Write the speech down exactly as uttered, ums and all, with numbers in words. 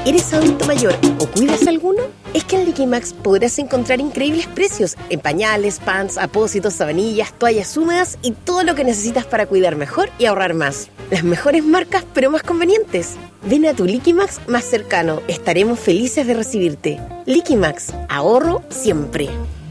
¿Eres adulto mayor o cuidas alguno? Es que en Liquimax podrás encontrar increíbles precios en pañales, pants, apósitos, sabanillas, toallas húmedas y todo lo que necesitas para cuidar mejor y ahorrar más. Las mejores marcas, pero más convenientes. Ven a tu Liquimax más cercano. Estaremos felices de recibirte. Liquimax, ahorro siempre.